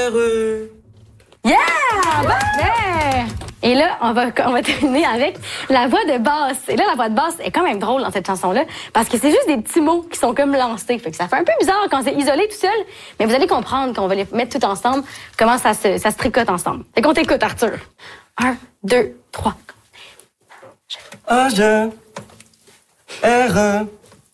R. Yeah! Parfait! Et là, on va terminer avec la voix de basse. Et là, la voix de basse est quand même drôle dans cette chanson-là, parce que c'est juste des petits mots qui sont comme lancés. Fait que ça fait un peu bizarre quand c'est isolé tout seul, mais vous allez comprendre qu'on va les mettre tout ensemble, comment ça se tricote ensemble. Fait qu'on t'écoute, Arthur. 1, 2, 3. A, G, R.